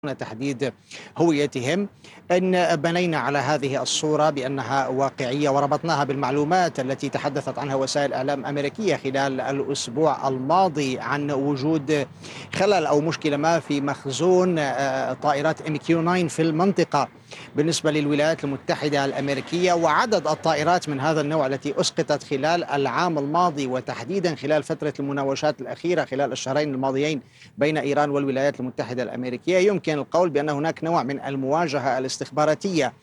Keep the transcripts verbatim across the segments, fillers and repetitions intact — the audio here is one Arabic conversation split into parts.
تحديد هويتهم. إن بنينا على هذه الصورة بأنها واقعية وربطناها بالمعلومات التي تحدثت عنها وسائل إعلام أمريكية خلال الأسبوع الماضي عن وجود خلل أو مشكلة ما في مخزون طائرات إم كيو تسعة في المنطقة بالنسبة للولايات المتحدة الأمريكية، وعدد الطائرات من هذا النوع التي أسقطت خلال العام الماضي وتحديدا خلال فترة المناوشات الأخيرة خلال الشهرين الماضيين بين إيران والولايات المتحدة الأمريكية، يمكن القول بأن هناك نوع من المواجهة الاستخباراتية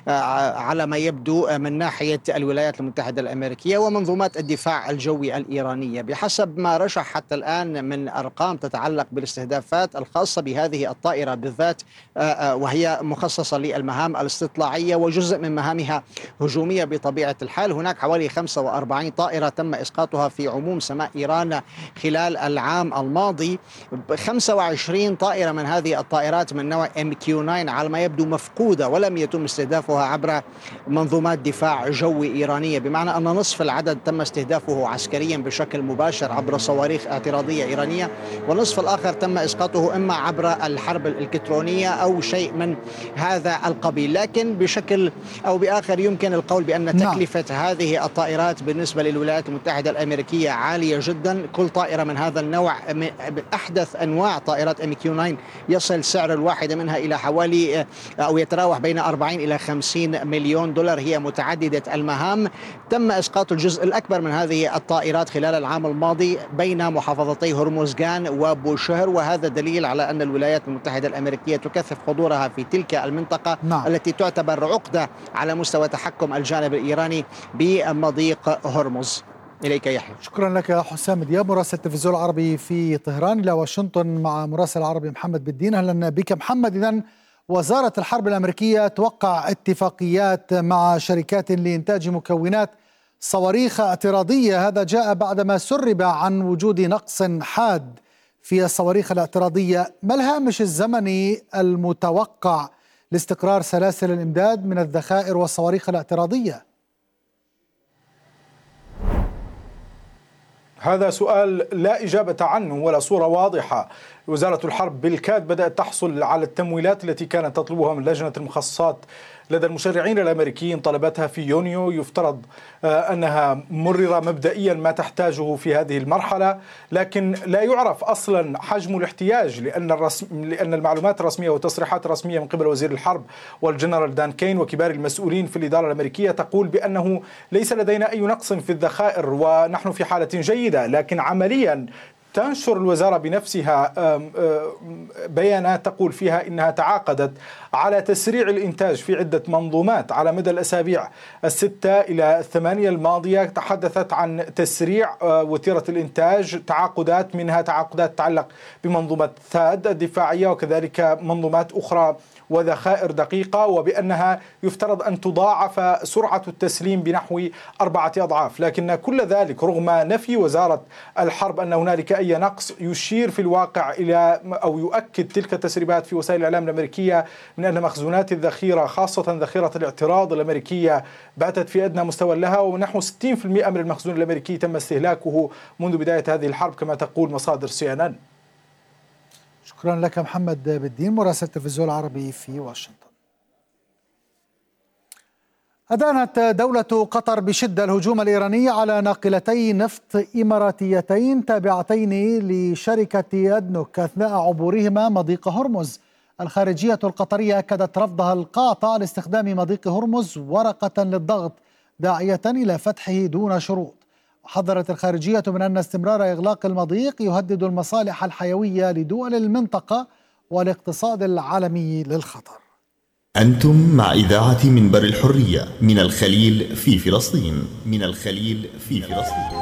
على ما يبدو من ناحية الولايات المتحدة الأمريكية ومنظومات الدفاع الجوي الإيرانية، بحسب ما رشح حتى الآن من أرقام تتعلق بالاستهدافات الخاصة بهذه الطائرة بالذات، وهي مخصصة للمهام الاستطلاعية وجزء من مهامها هجومية بطبيعة الحال. هناك حوالي خمسة وأربعين طائرة تم إسقاطها في عموم سماء إيران خلال العام الماضي. خمسة وعشرين طائرة من هذه الطائرات من نوع إم كيو تسعة على ما يبدو مفقودة ولم يتم استهدافها عبر منظومات دفاع جوي إيرانية، بمعنى أن نصف العدد تم استهدافه عسكريا بشكل مباشر عبر صواريخ اعتراضية إيرانية، والنصف الآخر تم إسقاطه إما عبر الحرب الإلكترونية أو شيء من هذا القبيل. لكن بشكل أو بآخر يمكن القول بأن تكلفة نعم. هذه الطائرات بالنسبة للولايات المتحدة الأمريكية عالية جدا. كل طائرة من هذا النوع أحدث أنواع طائرات إم كيو تسعة يصل سعر الواحدة منها إلى حوالي أو يتراوح بين أربعين إلى خمسين مليون دولار. هي متعددة المهام. تم إسقاط الجزء الأكبر من هذه الطائرات خلال العام الماضي بين محافظتي هرمزغان وبوشهر، وهذا دليل على أن الولايات المتحدة الأمريكية تكثف حضورها في تلك المنطقة نعم. التي تعتبر عقدة على مستوى تحكم الجانب الإيراني بمضيق هرمز. إليك يحيى. شكرا لك حسام دياب مراسل التلفزيون العربي في طهران. إلى واشنطن مع مراسل العربي محمد بالدين. أهلا بك محمد. إذن وزارة الحرب الأمريكية توقع اتفاقيات مع شركات لإنتاج مكونات صواريخ اعتراضية، هذا جاء بعدما سرب عن وجود نقص حاد في الصواريخ الاعتراضية. ما الهامش الزمني المتوقع لاستقرار سلاسل الإمداد من الذخائر والصواريخ الاعتراضية؟ هذا سؤال لا إجابة عنه ولا صورة واضحة. وزارة الحرب بالكاد بدأت تحصل على التمويلات التي كانت تطلبها من لجنة المخصصات لدى المشرعين الأمريكيين، طلبتها في يونيو. يفترض أنها مرر مبدئيا ما تحتاجه في هذه المرحلة، لكن لا يعرف أصلا حجم الاحتياج، لأن الرسم لأن المعلومات الرسمية والتصريحات الرسمية من قبل وزير الحرب والجنرال دان كين وكبار المسؤولين في الإدارة الأمريكية تقول بأنه ليس لدينا أي نقص في الذخائر ونحن في حالة جيدة. لكن عمليا تنشر الوزارة بنفسها بيانات تقول فيها إنها تعاقدت على تسريع الإنتاج في عدة منظومات على مدى الأسابيع الستة إلى الثمانية الماضية. تحدثت عن تسريع وتيرة الإنتاج، تعاقدات منها تعاقدات تتعلق بمنظومة ثاد الدفاعية وكذلك منظومات أخرى وذخائر دقيقة، وبأنها يفترض أن تضاعف سرعة التسليم بنحو أربعة أضعاف. لكن كل ذلك رغم نفي وزارة الحرب أن هنالك أي نقص، يشير في الواقع إلى أو يؤكد تلك التسريبات في وسائل الإعلام الأمريكية من أن مخزونات الذخيرة خاصة ذخيرة الاعتراض الأمريكية باتت في أدنى مستوى لها، ونحو ستين بالمئة من المخزون الأمريكي تم استهلاكه منذ بداية هذه الحرب كما تقول مصادر سي إن إن. شكرا لك محمد بالدين مراسل التلفزيون العربي في واشنطن. أدانت دولة قطر بشدة الهجوم الإيراني على ناقلتي نفط إماراتيتين تابعتين لشركة أدنوك أثناء عبورهما مضيق هرمز. الخارجية القطرية أكدت رفضها القاطع لاستخدام مضيق هرمز ورقة للضغط، داعية إلى فتحه دون شروط. حذرت الخارجية من أن استمرار إغلاق المضيق يهدد المصالح الحيوية لدول المنطقة والاقتصاد العالمي للخطر. أنتم مع إذاعة منبر الحرية من الخليل في فلسطين. من الخليل في فلسطين.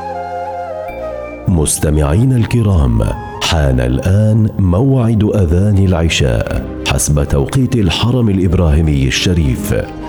مستمعين الكرام، حان الآن موعد أذان العشاء حسب توقيت الحرم الإبراهيمي الشريف.